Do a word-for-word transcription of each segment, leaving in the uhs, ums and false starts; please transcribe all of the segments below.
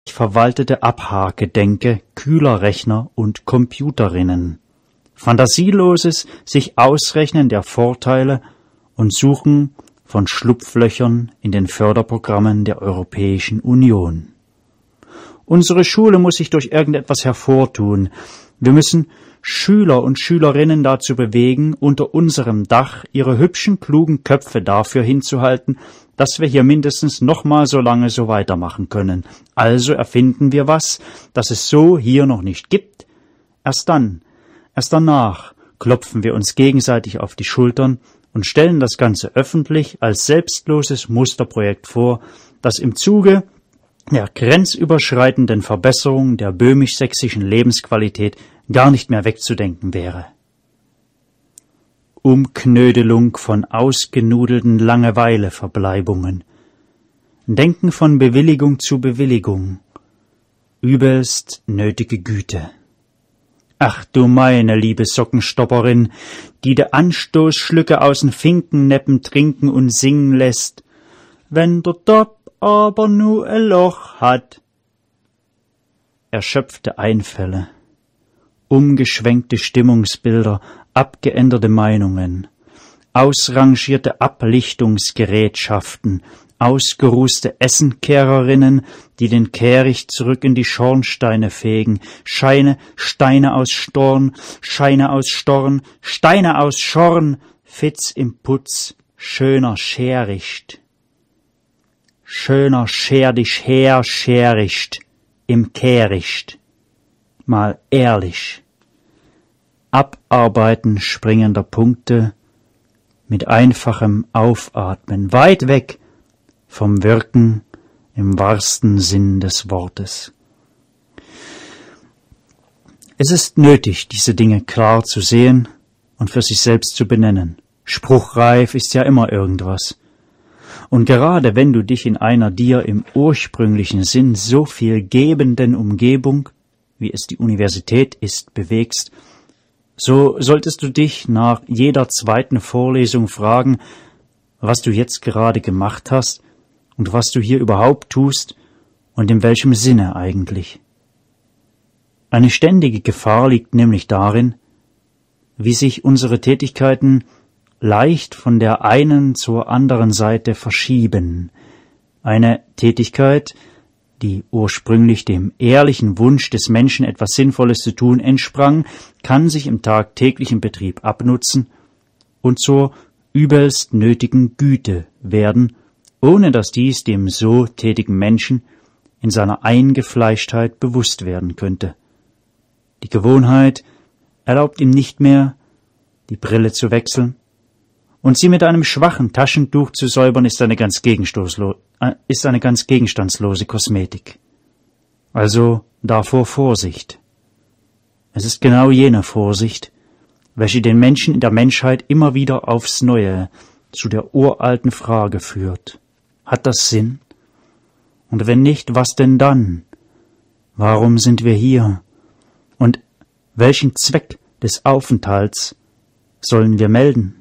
verwaltete Abhakedenke, Kühlerrechner und Computerinnen. Fantasieloses sich Ausrechnen der Vorteile und Suchen von Schlupflöchern in den Förderprogrammen der Europäischen Union. Unsere Schule muss sich durch irgendetwas hervortun. Wir müssen Schüler und Schülerinnen dazu bewegen, unter unserem Dach ihre hübschen, klugen Köpfe dafür hinzuhalten, dass wir hier mindestens noch mal so lange so weitermachen können. Also erfinden wir was, das es so hier noch nicht gibt. Erst dann, erst danach klopfen wir uns gegenseitig auf die Schultern und stellen das Ganze öffentlich als selbstloses Musterprojekt vor, das im Zuge der grenzüberschreitenden Verbesserung der böhmisch-sächsischen Lebensqualität gar nicht mehr wegzudenken wäre. Umknödelung von ausgenudelten Langeweileverbleibungen, Denken von Bewilligung zu Bewilligung, übelst nötige Güte. Ach du meine liebe Sockenstopperin, die de Anstoßschlücke aus'n Finkenneppen trinken und singen lässt, wenn der Dopp aber nu e Loch hat. Erschöpfte Einfälle, umgeschwenkte Stimmungsbilder, abgeänderte Meinungen, ausrangierte Ablichtungsgerätschaften, ausgerußte Essenkehrerinnen, die den Kehricht zurück in die Schornsteine fegen, Scheine, Steine aus Storn, Scheine aus Storn, Steine aus Schorn, Fitz im Putz, schöner Schericht. Schöner scher dich her, Schericht, im Kehricht. Mal ehrlich. Abarbeiten springender Punkte mit einfachem Aufatmen, weit weg vom Wirken im wahrsten Sinn des Wortes. Es ist nötig, diese Dinge klar zu sehen und für sich selbst zu benennen. Spruchreif ist ja immer irgendwas. Und gerade wenn du dich in einer dir im ursprünglichen Sinn so viel gebenden Umgebung, wie es die Universität ist, bewegst, so solltest du dich nach jeder zweiten Vorlesung fragen, was du jetzt gerade gemacht hast und was du hier überhaupt tust und in welchem Sinne eigentlich. Eine ständige Gefahr liegt nämlich darin, wie sich unsere Tätigkeiten leicht von der einen zur anderen Seite verschieben. Eine Tätigkeit, die ursprünglich dem ehrlichen Wunsch des Menschen etwas Sinnvolles zu tun entsprang, kann sich im tagtäglichen Betrieb abnutzen und zur übelst nötigen Güte werden, ohne dass dies dem so tätigen Menschen in seiner Eingefleischtheit bewusst werden könnte. Die Gewohnheit erlaubt ihm nicht mehr, die Brille zu wechseln, und sie mit einem schwachen Taschentuch zu säubern, ist eine ganz gegenstoßlo- äh, ist eine ganz gegenstandslose Kosmetik. Also davor Vorsicht. Es ist genau jene Vorsicht, welche den Menschen in der Menschheit immer wieder aufs Neue zu der uralten Frage führt. Hat das Sinn? Und wenn nicht, was denn dann? Warum sind wir hier? Und welchen Zweck des Aufenthalts sollen wir melden?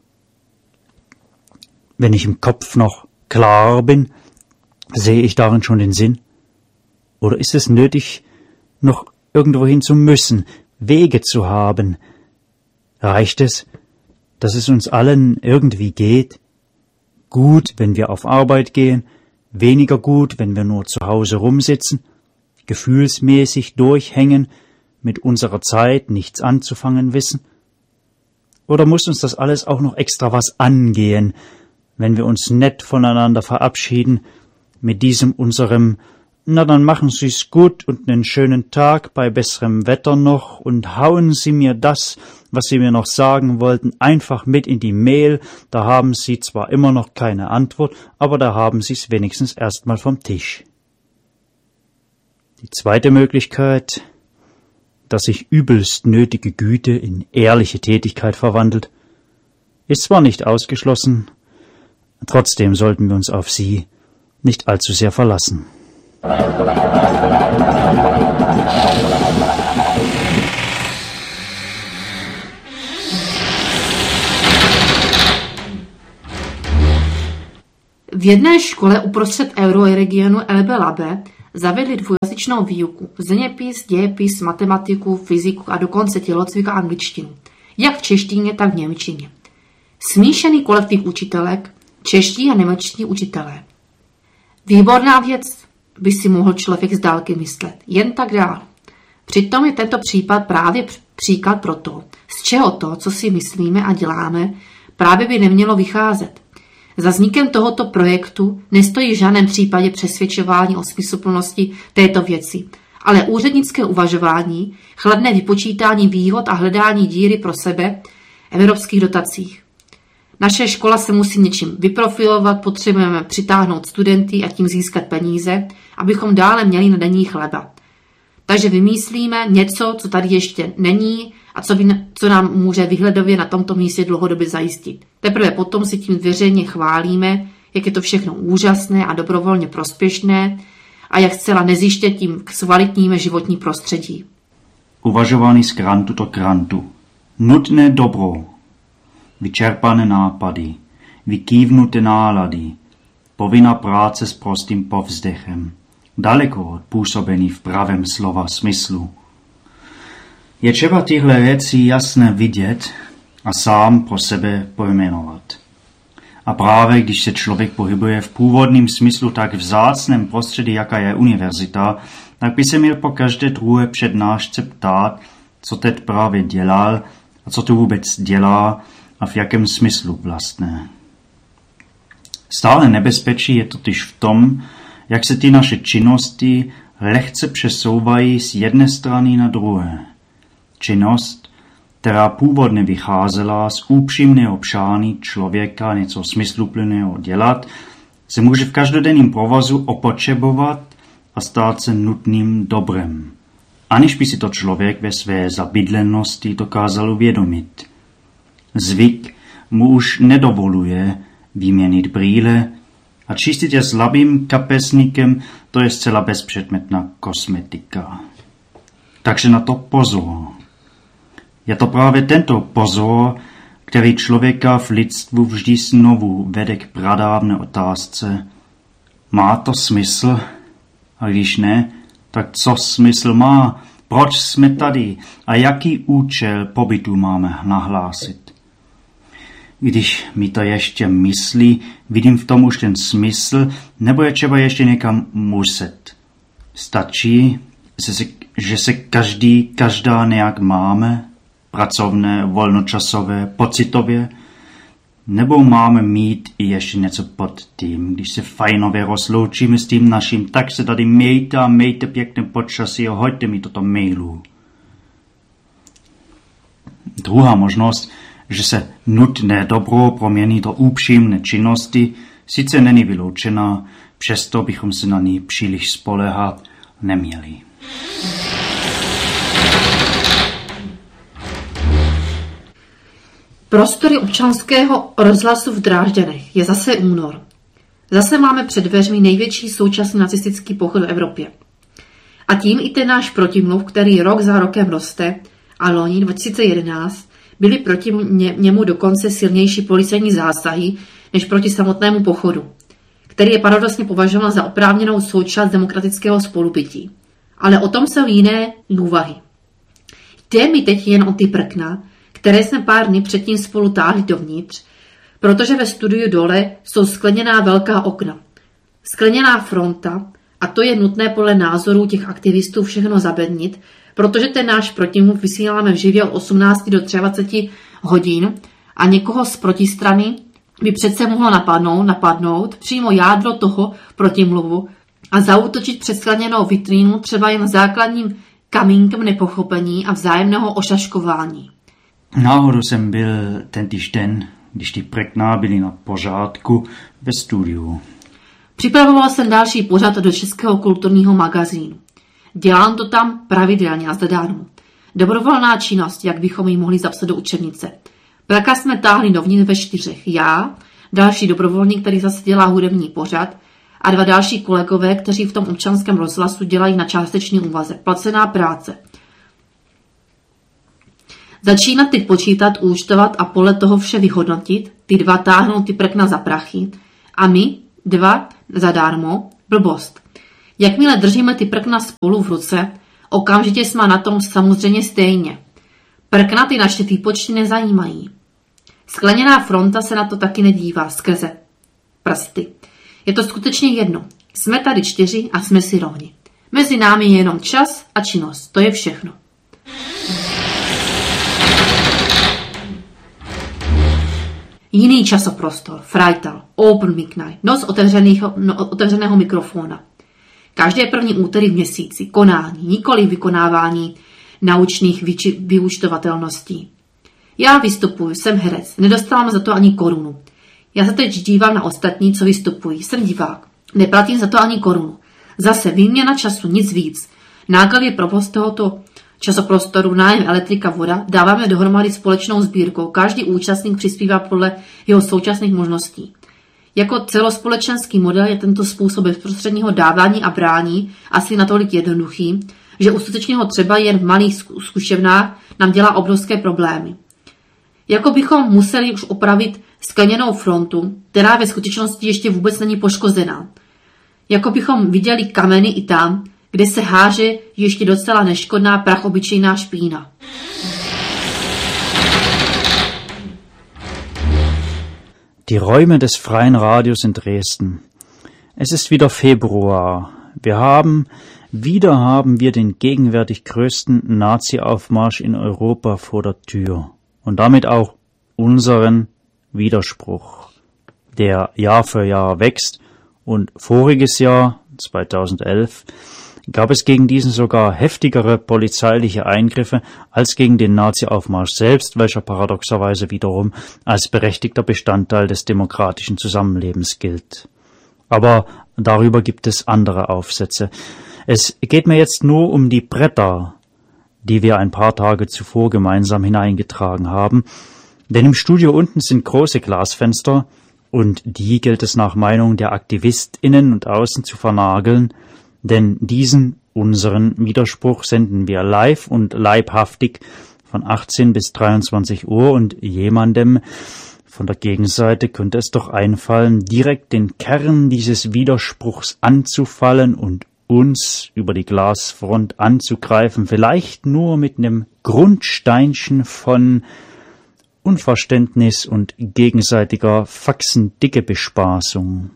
Wenn ich im Kopf noch klar bin, sehe ich darin schon den Sinn? Oder ist es nötig, noch irgendwohin zu müssen, Wege zu haben? Reicht es, dass es uns allen irgendwie geht? Gut, wenn wir auf Arbeit gehen, weniger gut, wenn wir nur zu Hause rumsitzen, gefühlsmäßig durchhängen, mit unserer Zeit nichts anzufangen wissen? Oder muss uns das alles auch noch extra was angehen, wenn wir uns nett voneinander verabschieden, mit diesem unserem, na dann machen Sie's gut und nen schönen Tag bei besserem Wetter noch und hauen Sie mir das, was Sie mir noch sagen wollten, einfach mit in die Mail, da haben Sie zwar immer noch keine Antwort, aber da haben Sie's wenigstens erstmal vom Tisch. Die zweite Möglichkeit, dass sich übelst nötige Güte in ehrliche Tätigkeit verwandelt, ist zwar nicht ausgeschlossen, trotzdem sollten wir uns auf sie nicht allzu sehr verlassen. V jedné škole uprostřed euroregionu Elbe-Labe zavedli dvoujazyčnou výuku, zeměpis, dějepis, matematiku, fyziku a dokonce tělocvik a angličtinu, jak v češtině, tak v němčině. Smíšený kolektiv učitelek, čeští a němečtí učitelé. Výborná věc, by si mohl člověk z dálky myslet, jen tak dál. Přitom je tento případ právě příklad pro to, z čeho to, co si myslíme a děláme, právě by nemělo vycházet. Za vznikem tohoto projektu nestojí v žádném případě přesvědčování o smysluplnosti této věci, ale úřednické uvažování, chladné vypočítání výhod a hledání díry pro sebe v evropských dotacích. Naše škola se musí něčím vyprofilovat, potřebujeme přitáhnout studenty a tím získat peníze, abychom dále měli na denní chleba. Takže vymyslíme něco, co tady ještě není a co, by, co nám může výhledově na tomto místě dlouhodobě zajistit. Teprve potom si tím veřejně chválíme, jak je to všechno úžasné a dobrovolně prospěšné a jak zcela nezjiště tím kvalitníme životní prostředí. Uvažování z krantu do krantu. Nutné dobro. Vyčerpané nápady. Vykývnuté nálady. Povinná práce s prostým povzdechem. Daleko od působení v pravém slova smyslu. Je třeba tyhle věci jasně vidět a sám pro sebe pojmenovat. A právě když se člověk pohybuje v původním smyslu tak vzácném prostředí, jaká je univerzita, tak by se měl po každé druhé přednášce ptát, co teď právě dělal a co to vůbec dělá a v jakém smyslu vlastně. Stále nebezpečí je totiž v tom, jak se ty naše činnosti lehce přesouvají z jedné strany na druhé. Činnost, která původně vycházela z upřímného přání člověka něco smysluplného dělat, se může v každodenním provozu opotřebovat a stát se nutným dobrem, aniž by si to člověk ve své zabydlenosti dokázal uvědomit. Zvyk mu už nedovoluje vyměnit brýle a čistit je slabým kapesníkem, to je zcela bezpředmětná kosmetika. Takže na to pozor. Je to právě tento pozor, který člověka v lidstvu vždy znovu vede k pradávné otázce. Má to smysl? A když ne, tak co smysl má? Proč jsme tady? A jaký účel pobytu máme nahlásit? Když mi to ještě myslí, vidím v tom už ten smysl, nebo je třeba ještě někam muset. Stačí, že se, že se každý, každá nějak máme, pracovné, volnočasové, pocitově, nebo máme mít i ještě něco pod tím, když se fajnově rozloučíme s tím naším, tak se tady mějte a mějte pěkné počasí a hoďte mi toto mailu. Druhá možnost, že se nutné dobro promění do upřímné činnosti, sice není vyloučená, přesto bychom se na ní příliš spoléhat neměli. Prostory občanského rozhlasu v Drážďanech je zase únor. Zase máme před dveřmi největší současný nacistický pochod v Evropě. A tím i ten náš protimluv, který rok za rokem roste, a loni dva tisíce jedenáct byly proti němu dokonce silnější policejní zásahy než proti samotnému pochodu, který je paradoxně považován za oprávněnou součást demokratického spolubytí. Ale o tom jsou jiné úvahy. Jde mi teď jen o ty prkna, které jsme pár dny předtím spolu táhli dovnitř, protože ve studiu dole jsou skleněná velká okna. Skleněná fronta, a to je nutné podle názorů těch aktivistů všechno zabednit, protože ten náš protimluv vysíláme v živě od osmnácti do dvaceti hodin a někoho z protistrany by přece mohlo napadnout, napadnout přímo jádro toho protimluvu a zaútočit před skleněnou vitrínu třeba jen základním kamínkem nepochopení a vzájemného ošaškování. Náhodou jsem byl tentýž den, když ty prkna byly na pořádku ve studiu. Připravoval jsem další pořad do Českého kulturního magazínu. Dělám to tam pravidelně a zadarmo. Dobrovolná činnost, jak bychom ji mohli zapsat do učebnice. Plaka jsme táhli dovnitř ve čtyřech. Já, další dobrovolník, který zase dělá hudební pořad, a dva další kolegové, kteří v tom občanském rozhlasu dělají na částečný úvazek. Placená práce. Začínat teď počítat, účtovat a podle toho vše vyhodnotit, ty dva táhnou ty prkna za prachy a my, dva, zadarmo, blbost. Jakmile držíme ty prkna spolu v ruce, okamžitě jsme na tom samozřejmě stejně. Prkna ty naše výpočty nezajímají. Skleněná fronta se na to taky nedívá skrze prsty. Je to skutečně jedno. Jsme tady čtyři a jsme si rovni. Mezi námi je jenom čas a činnost. To je všechno. Jiný časoprostor, Freital, Open Mic, noc otevřeného, no, otevřeného mikrofona. Každé první úterý v měsíci, konání, nikoli vykonávání naučných vyči, vyúčtovatelností. Já vystupuji, jsem herec, nedostávám za to ani korunu. Já se teď dívám na ostatní, co vystupují, jsem divák, neplatím za to ani korunu. Zase výměna času, nic víc. Náklady provoz tohoto časoprostoru, nájem, elektrika, voda dáváme dohromady společnou sbírkou. Každý účastník přispívá podle jeho současných možností. Jako celospolečenský model je tento způsob bezprostředního dávání a brání asi natolik jednoduchý, že uskutečně ho třeba jen v malých zkušebnách nám dělá obrovské problémy. Jako bychom museli už opravit skleněnou frontu, která ve skutečnosti ještě vůbec není poškozená. Jako bychom viděli kameny i tam, kde se háže ještě docela neškodná prachobyčejná špína. Die Räume des Freien Radios in Dresden. Es ist wieder Februar. Wir haben, wieder haben wir den gegenwärtig größten Nazi-Aufmarsch in Europa vor der Tür. Und damit auch unseren Widerspruch, der Jahr für Jahr wächst. Und voriges Jahr, zweitausendelf, gab es gegen diesen sogar heftigere polizeiliche Eingriffe als gegen den Nazi-Aufmarsch selbst, welcher paradoxerweise wiederum als berechtigter Bestandteil des demokratischen Zusammenlebens gilt. Aber darüber gibt es andere Aufsätze. Es geht mir jetzt nur um die Bretter, die wir ein paar Tage zuvor gemeinsam hineingetragen haben, denn im Studio unten sind große Glasfenster, und die gilt es nach Meinung der AktivistInnen und Außen zu vernageln, denn diesen, unseren Widerspruch senden wir live und leibhaftig von achtzehn bis dreiundzwanzig Uhr und jemandem von der Gegenseite könnte es doch einfallen, direkt den Kern dieses Widerspruchs anzufallen und uns über die Glasfront anzugreifen, vielleicht nur mit einem Grundsteinchen von Unverständnis und gegenseitiger faxendicke Bespaßung.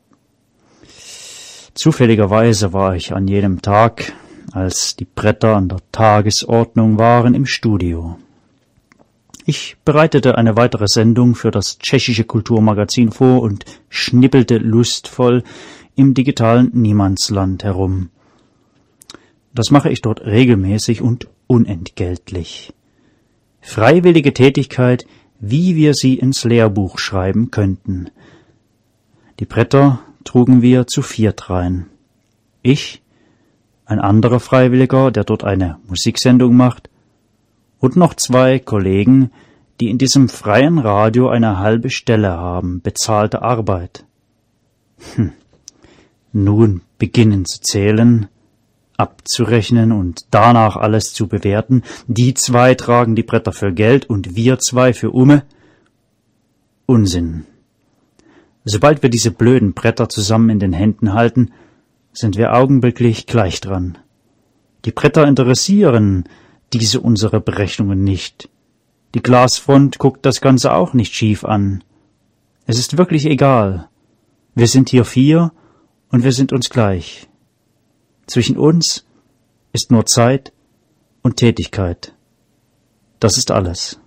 Zufälligerweise war ich an jenem Tag, als die Bretter an der Tagesordnung waren, im Studio. Ich bereitete eine weitere Sendung für das tschechische Kulturmagazin vor und schnippelte lustvoll im digitalen Niemandsland herum. Das mache ich dort regelmäßig und unentgeltlich. Freiwillige Tätigkeit, wie wir sie ins Lehrbuch schreiben könnten. Die Bretter trugen wir zu viert rein. Ich, ein anderer Freiwilliger, der dort eine Musiksendung macht, und noch zwei Kollegen, die in diesem freien Radio eine halbe Stelle haben, bezahlte Arbeit. Hm. Nun beginnen zu zählen, abzurechnen und danach alles zu bewerten. Die zwei tragen die Bretter für Geld und wir zwei für Umme. Unsinn. Sobald wir diese blöden Bretter zusammen in den Händen halten, sind wir augenblicklich gleich dran. Die Bretter interessieren diese unsere Berechnungen nicht. Die Glasfront guckt das Ganze auch nicht schief an. Es ist wirklich egal. Wir sind hier vier und wir sind uns gleich. Zwischen uns ist nur Zeit und Tätigkeit. Das ist alles.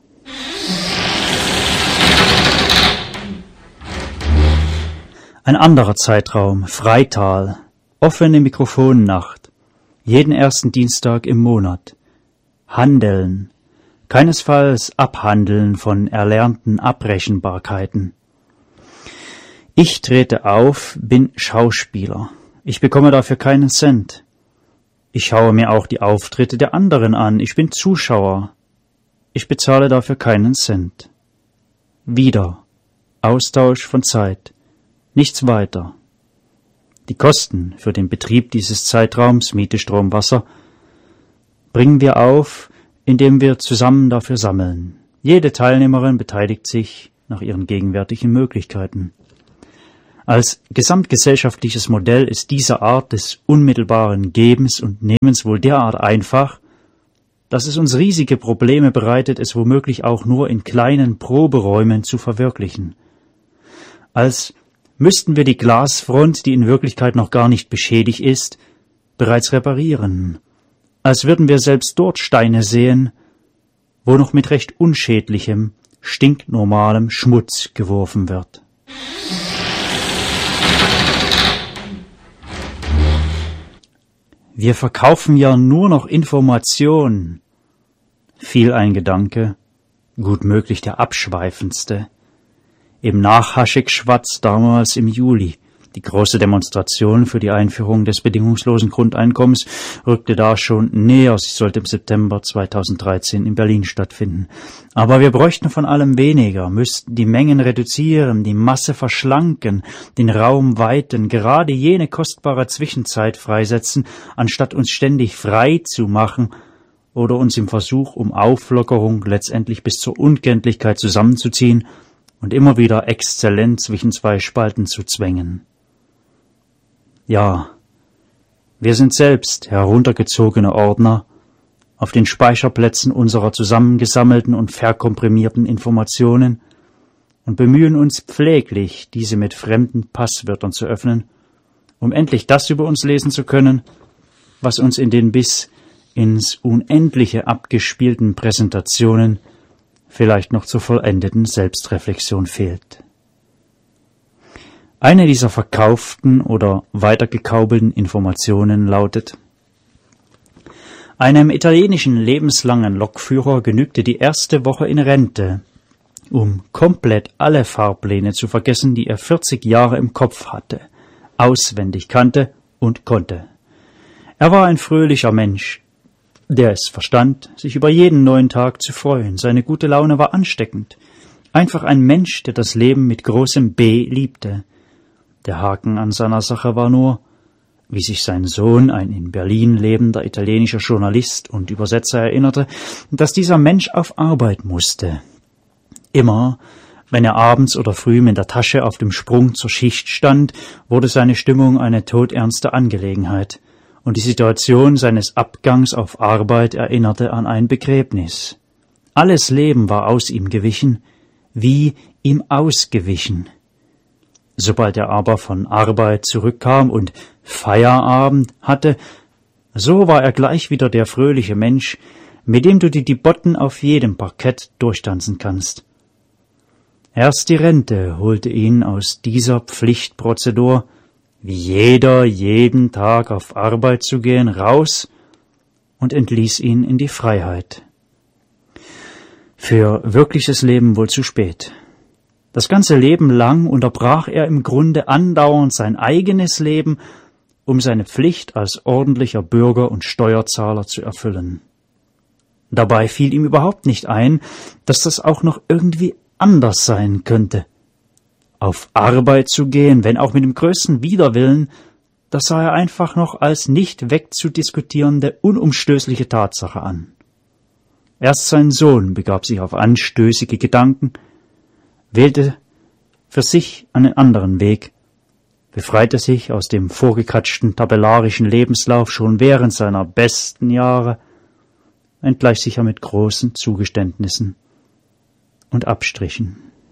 Ein anderer Zeitraum, Freital, offene Mikrofonnacht, jeden ersten Dienstag im Monat. Handeln, keinesfalls Abhandeln von erlernten Abrechenbarkeiten. Ich trete auf, bin Schauspieler. Ich bekomme dafür keinen Cent. Ich schaue mir auch die Auftritte der anderen an. Ich bin Zuschauer. Ich bezahle dafür keinen Cent. Wieder Austausch von Zeit. Nichts weiter. Die Kosten für den Betrieb dieses Zeitraums, Miete, Strom, Wasser, bringen wir auf, indem wir zusammen dafür sammeln. Jede Teilnehmerin beteiligt sich nach ihren gegenwärtigen Möglichkeiten. Als gesamtgesellschaftliches Modell ist diese Art des unmittelbaren Gebens und Nehmens wohl derart einfach, dass es uns riesige Probleme bereitet, es womöglich auch nur in kleinen Proberäumen zu verwirklichen. Als müssten wir die Glasfront, die in Wirklichkeit noch gar nicht beschädigt ist, bereits reparieren, als würden wir selbst dort Steine sehen, wo noch mit recht unschädlichem, stinknormalem Schmutz geworfen wird. Wir verkaufen ja nur noch Informationen, fiel ein Gedanke, gut möglich der abschweifendste, im Nachhaschig-Schwatz damals im Juli. Die große Demonstration für die Einführung des bedingungslosen Grundeinkommens rückte da schon näher. Sie sollte im September zweitausenddreizehn in Berlin stattfinden. Aber wir bräuchten von allem weniger, müssten die Mengen reduzieren, die Masse verschlanken, den Raum weiten, gerade jene kostbare Zwischenzeit freisetzen, anstatt uns ständig frei zu machen oder uns im Versuch um Auflockerung letztendlich bis zur Unkenntlichkeit zusammenzuziehen und immer wieder exzellent zwischen zwei Spalten zu zwängen. Ja, wir sind selbst heruntergezogene Ordner auf den Speicherplätzen unserer zusammengesammelten und verkomprimierten Informationen und bemühen uns pfleglich, diese mit fremden Passwörtern zu öffnen, um endlich das über uns lesen zu können, was uns in den bis ins Unendliche abgespielten Präsentationen vielleicht noch zur vollendeten Selbstreflexion fehlt. Eine dieser verkauften oder weitergekaubelten Informationen lautet: Einem italienischen lebenslangen Lokführer genügte die erste Woche in Rente, um komplett alle Fahrpläne zu vergessen, die er vierzig Jahre im Kopf hatte, auswendig kannte und konnte. Er war ein fröhlicher Mensch, der es verstand, sich über jeden neuen Tag zu freuen. Seine gute Laune war ansteckend. Einfach ein Mensch, der das Leben mit großem B liebte. Der Haken an seiner Sache war nur, wie sich sein Sohn, ein in Berlin lebender italienischer Journalist und Übersetzer, erinnerte, dass dieser Mensch auf Arbeit musste. Immer, wenn er abends oder früh mit der Tasche auf dem Sprung zur Schicht stand, wurde seine Stimmung eine todernste Angelegenheit, und die Situation seines Abgangs auf Arbeit erinnerte an ein Begräbnis. Alles Leben war aus ihm gewichen, wie ihm ausgewichen. Sobald er aber von Arbeit zurückkam und Feierabend hatte, so war er gleich wieder der fröhliche Mensch, mit dem du die Dibotten auf jedem Parkett durchtanzen kannst. Erst die Rente holte ihn aus dieser Pflichtprozedur, wie jeder jeden Tag auf Arbeit zu gehen, raus und entließ ihn in die Freiheit. Für wirkliches Leben wohl zu spät. Das ganze Leben lang unterbrach er im Grunde andauernd sein eigenes Leben, um seine Pflicht als ordentlicher Bürger und Steuerzahler zu erfüllen. Dabei fiel ihm überhaupt nicht ein, dass das auch noch irgendwie anders sein könnte. Auf Arbeit zu gehen, wenn auch mit dem größten Widerwillen, das sah er einfach noch als nicht wegzudiskutierende, unumstößliche Tatsache an. Erst sein Sohn begab sich auf anstößige Gedanken, wählte für sich einen anderen Weg, befreite sich aus dem vorgekatschten tabellarischen Lebenslauf schon während seiner besten Jahre, wenngleich sicher mit großen Zugeständnissen und Abstrichen.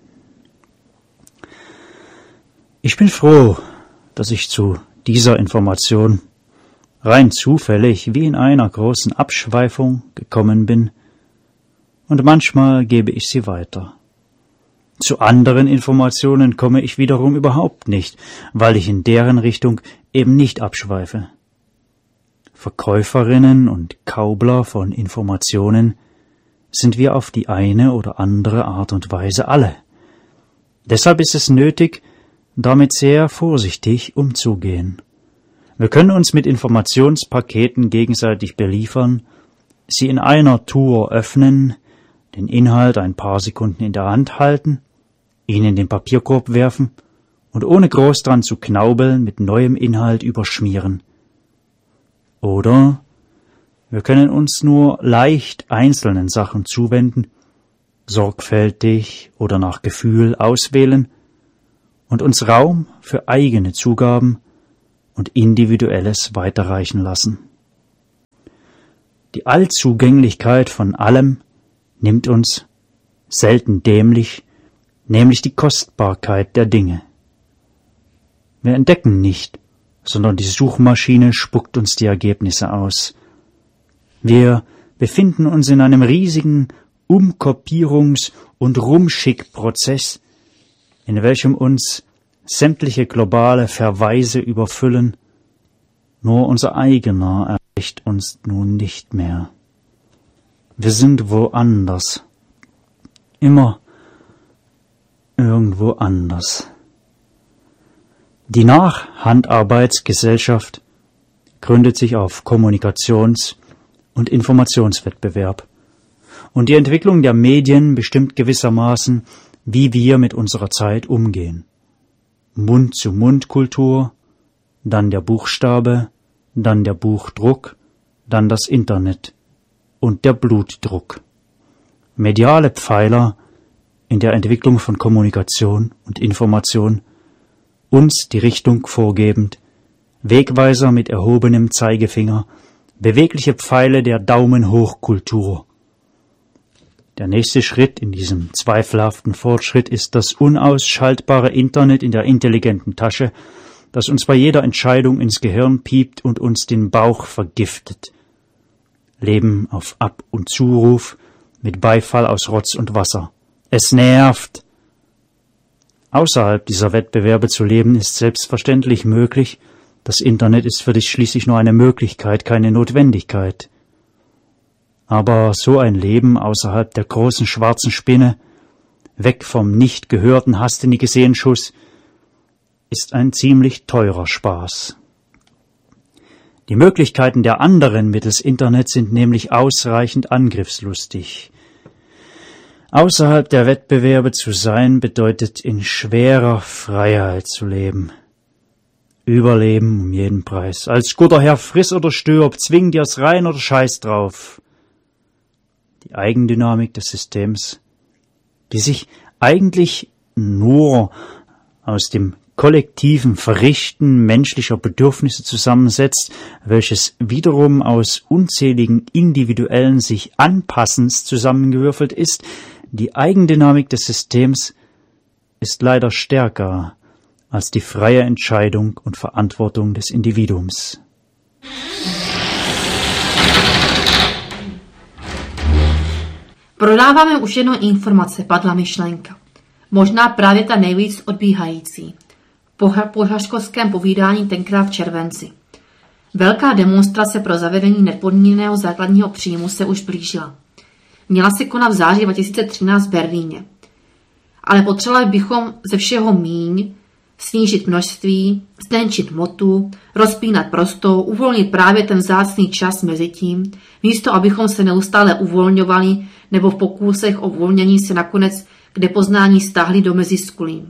Ich bin froh, dass ich zu dieser Information rein zufällig wie in einer großen Abschweifung gekommen bin, und manchmal gebe ich sie weiter. Zu anderen Informationen komme ich wiederum überhaupt nicht, weil ich in deren Richtung eben nicht abschweife. Verkäuferinnen und Kaubler von Informationen sind wir auf die eine oder andere Art und Weise alle. Deshalb ist es nötig, damit sehr vorsichtig umzugehen. Wir können uns mit Informationspaketen gegenseitig beliefern, sie in einer Tour öffnen, den Inhalt ein paar Sekunden in der Hand halten, ihn in den Papierkorb werfen und ohne groß dran zu knaubeln mit neuem Inhalt überschmieren. Oder wir können uns nur leicht einzelnen Sachen zuwenden, sorgfältig oder nach Gefühl auswählen und uns Raum für eigene Zugaben und Individuelles weiterreichen lassen. Die Allzugänglichkeit von allem nimmt uns, selten dämlich, nämlich die Kostbarkeit der Dinge. Wir entdecken nicht, sondern die Suchmaschine spuckt uns die Ergebnisse aus. Wir befinden uns in einem riesigen Umkopierungs- und Rumschickprozess, in welchem uns sämtliche globale Verweise überfüllen, nur unser eigener erreicht uns nun nicht mehr. Wir sind woanders, immer irgendwo anders. Die Nachhandarbeitsgesellschaft gründet sich auf Kommunikations- und Informationswettbewerb, und die Entwicklung der Medien bestimmt gewissermaßen, wie wir mit unserer Zeit umgehen. Mund-zu-Mund-Kultur, dann der Buchstabe, dann der Buchdruck, dann das Internet und der Blutdruck. Mediale Pfeiler in der Entwicklung von Kommunikation und Information, uns die Richtung vorgebend, Wegweiser mit erhobenem Zeigefinger, bewegliche Pfeile der Daumen-hoch-Kultur. Der nächste Schritt in diesem zweifelhaften Fortschritt ist das unausschaltbare Internet in der intelligenten Tasche, das uns bei jeder Entscheidung ins Gehirn piept und uns den Bauch vergiftet. Leben auf Ab- und Zuruf mit Beifall aus Rotz und Wasser. Es nervt. Außerhalb dieser Wettbewerbe zu leben ist selbstverständlich möglich. Das Internet ist für dich schließlich nur eine Möglichkeit, keine Notwendigkeit. Aber so ein Leben außerhalb der großen schwarzen Spinne, weg vom nicht gehörten, hast du nie gesehen Schuss, ist ein ziemlich teurer Spaß. Die Möglichkeiten der anderen mittels Internet sind nämlich ausreichend angriffslustig. Außerhalb der Wettbewerbe zu sein, bedeutet in schwerer Freiheit zu leben. Überleben um jeden Preis. Als guter Herr friss oder stirb, zwing dir's rein oder scheiß drauf. Die Eigendynamik des Systems, die sich eigentlich nur aus dem kollektiven Verrichten menschlicher Bedürfnisse zusammensetzt, welches wiederum aus unzähligen individuellen sich Anpassens zusammengewürfelt ist. Die Eigendynamik des Systems ist leider stärker als die freie Entscheidung und Verantwortung des Individuums. Prodáváme už jenom informace, padla myšlenka. Možná právě ta nejvíc odbíhající. Po pohaškovském povídání tenkrát v červenci. Velká demonstrace pro zavedení nepodmíněného základního příjmu se už blížila. Měla se konat v září dva tisíce třináct v Berlíně. Ale potřebovali bychom ze všeho míň snížit množství, ztenčit motu, rozpínat prostou, uvolnit právě ten vzácný čas mezi tím, místo abychom se neustále uvolňovali nebo v pokusech o uvolnění se nakonec k depoznání stáhli do meziskulí.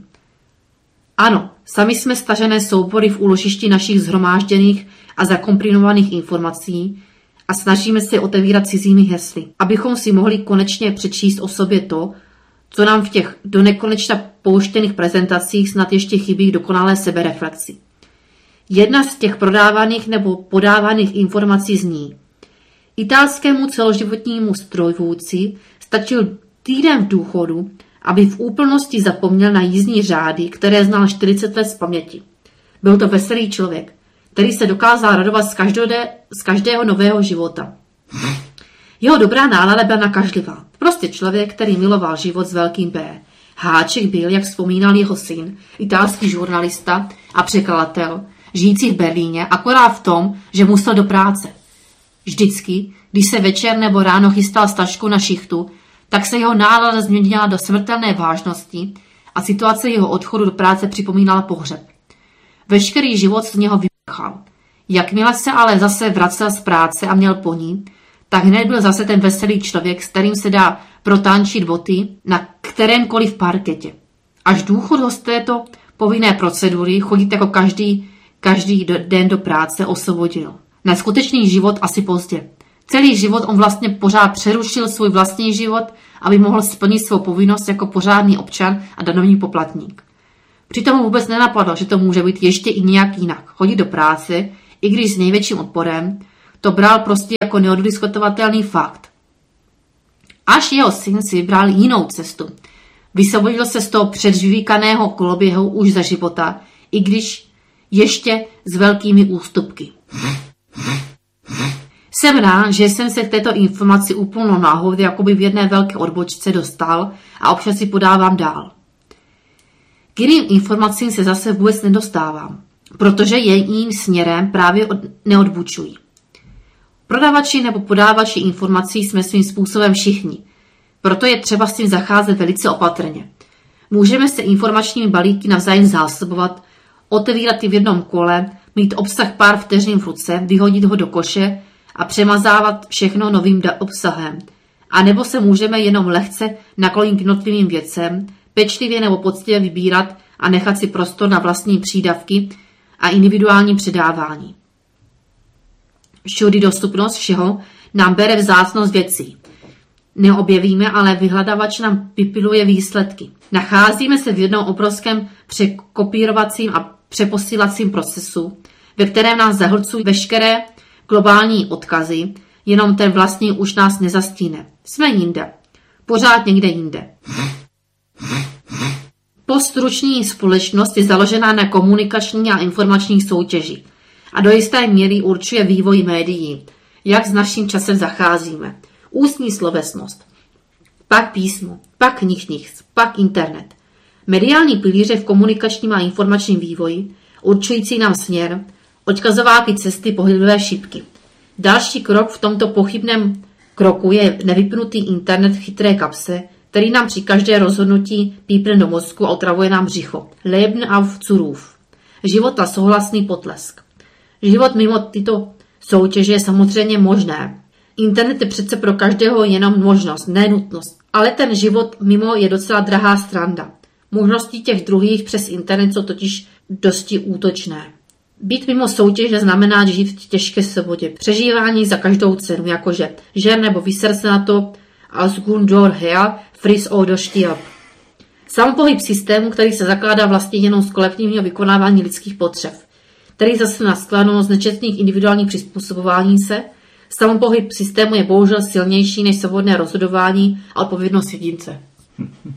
Ano, sami jsme stažené soubory v úložišti našich zhromážděných a zakomprimovaných informací a snažíme se otevírat cizími hesly, abychom si mohli konečně přečíst o sobě to, co nám v těch donekonečna pouštěných prezentacích snad ještě chybí k dokonalé sebereflexi. Jedna z těch prodávaných nebo podávaných informací zní: italskému celoživotnímu strojvůdci stačil týden v důchodu, aby v úplnosti zapomněl na jízdní řády, které znal čtyřicet let z paměti. Byl to veselý člověk, který se dokázal radovat z, každode, z každého nového života. Jeho dobrá nálada byla nakažlivá. Prostě člověk, který miloval život s velkým B. Háček byl, jak vzpomínal jeho syn, italský žurnalista a překladatel, žijící v Berlíně, akorát v tom, že musel do práce. Vždycky, když se večer nebo ráno chystal s taškou na šichtu, tak se jeho nálada změnila do smrtelné vážnosti a situace jeho odchodu do práce připomínala pohřeb. Veškerý život z něho vypchal. Jakmile se ale zase vracel z práce a měl po ní, tak hned byl zase ten veselý člověk, s kterým se dá protančit boty na kterémkoliv parketě. Až důchod ho z této povinné procedury chodit jako každý, každý den do práce osvobodil. Na skutečný život asi pozdě. Celý život on vlastně pořád přerušil svůj vlastní život, aby mohl splnit svou povinnost jako pořádný občan a daňový poplatník. Přitom vůbec nenapadlo, že to může být ještě i nějak jinak. Chodit do práce, i když s největším odporem, to bral prostě jako neoddiskutovatelný fakt. Až jeho syn si vybral jinou cestu. Vysvobodil se z toho předžvíkaného koloběhu už za života, i když ještě s velkými ústupky. Jsem rád, že jsem se k této informaci úplnou náhodou jakoby v jedné velké odbočce dostal a občas si podávám dál. K jiným informacím se zase vůbec nedostávám, protože jejím směrem právě od, neodbučují. Prodavači nebo podávači informací jsme svým způsobem všichni, proto je třeba s tím zacházet velice opatrně. Můžeme se informačními balíky navzájem zásobovat, otevírat je v jednom kole, mít obsah pár vteřin v ruce, vyhodit ho do koše a přemazávat všechno novým obsahem. A nebo se můžeme jenom lehce naklonit k jednotlivým věcem, pečlivě nebo poctivě vybírat a nechat si prostor na vlastní přídavky a individuální předávání. Všudy dostupnost všeho nám bere vzácnost věcí. Neobjevíme, ale vyhledavač nám vypiluje výsledky. Nacházíme se v jednom obrovském překopírovacím a přeposílacím procesu, ve kterém nás zahlcují veškeré globální odkazy, jenom ten vlastní už nás nezastíne. Jsme jinde. Pořád někde jinde. Poststruční společnost je založená na komunikační a informační soutěži a do jisté míry určuje vývoj médií, jak s naším časem zacházíme. Ústní slovesnost, pak písmo, pak knih, pak internet. Mediální pilíře v komunikačním a informačním vývoji, určující nám směr, odkazováky cesty, pohyblivé šipky. Další krok v tomto pochybném kroku je nevypnutý internet v chytré kapse, který nám při každé rozhodnutí pípne do mozku a otravuje nám břicho. Leben auf Zuruf. Život a souhlasný potlesk. Život mimo tyto soutěže je samozřejmě možné. Internet je přece pro každého jenom možnost, ne nutnost. Ale ten život mimo je docela drahá stranda. Možnosti těch druhých přes internet jsou totiž dosti útočné. Být mimo soutěž znamená žít v těžké svobodě. Přežívání za každou cenu, jakože žer nebo vyser se na to als Gunjor her, fris oder stirb. Samopohyb systému, který se zakládá vlastně jenom z kolektivního vykonávání lidských potřeb, který zase na skladnost nečetných individuálních přizpůsobování se, samopohyb systému je bohužel silnější než svobodné rozhodování a odpovědnost jedince.